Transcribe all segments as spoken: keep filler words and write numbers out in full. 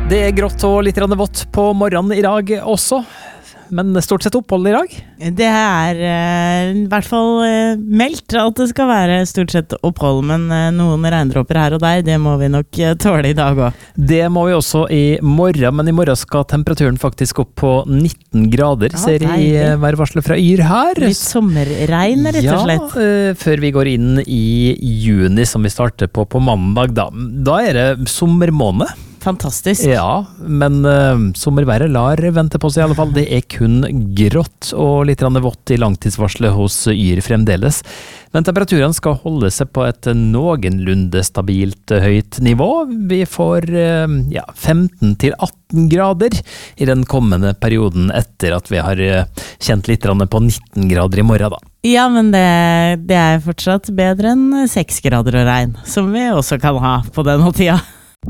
Det er grått og litt vått på morgenen i dag også, men stort sett opphold i dag. Det er uh, i hvert fall uh, meldt at det skal være stort sett opphold, men uh, noen regndråper her og der, det må vi nok uh, tåle i dag også. Det må vi også i morgen, men i morgen skal temperaturen faktisk opp på nitten grader, ja, ser i uh, værvarselet fra Yr her. Litt sommerregn, rett og slett. Ja, uh, før vi går inn i juni, som vi starter på på mandag, da, da er det sommermåned. Fantastisk. Ja, men uh, sommerværet lar vente på seg i alle fall. Det er kun grått og litt vått i langtidsvarselet hos Yr fremdeles. Men temperaturen skal holde seg på et noenlunde stabilt høyt nivå. Vi får uh, ja, femten til atten grader i den kommende perioden etter at vi har uh, kjent litt på nitten grader i morgen da. Ja, men det, det er fortsatt bedre enn seks grader og regn, som vi også kan ha på denne tida.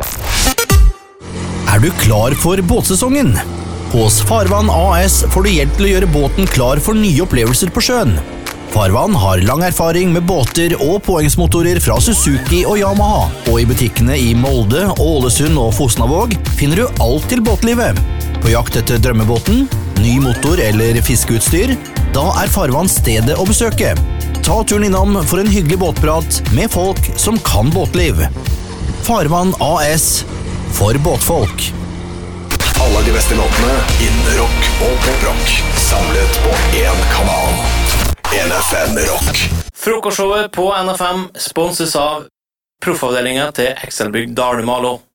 Er du klar for båtsesongen? Hos Farvann A S får du hjelp til å gjøre båten klar for nye opplevelser på sjøen. Farvann har lang erfaring med båter og påhengsmotorer fra Suzuki og Yamaha, og i butikkene i Molde, Ålesund og Fosnavåg finner du alt til båtlivet. På jakt etter drømmebåten, ny motor eller fiskeutstyr, da er Farvann stedet å besøke. Ta turen innom for en hyggelig båtprat med folk som kan båtliv. Farvann A S for båtfolk. Alle de beste låtene innen rock og poprock samlet på én kanal. N F M Rock. Frokostshowet på N F M sponses av proffavdelingen til Excelbygg Dalumalo.